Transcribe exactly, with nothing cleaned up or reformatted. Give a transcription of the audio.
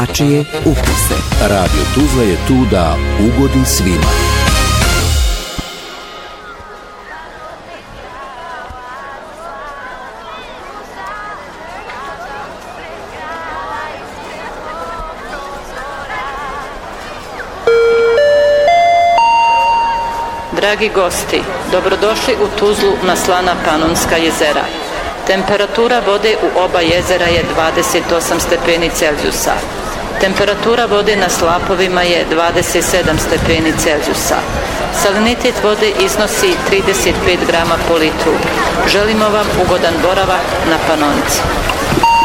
drugačije ukuse. Radio Tuzla je tu da ugodi svima. Dragi gosti, dobrodošli u Tuzlu na slana Panonska jezera. Temperatura vode u oba jezera je dvadeset osam stepeni Celzijusa. Temperatura vode na slapovima je dvadeset sedam stepeni Celzijusa. Salinitet vode iznosi trideset pet grama po litru. Želimo vam ugodan boravak na Panonci.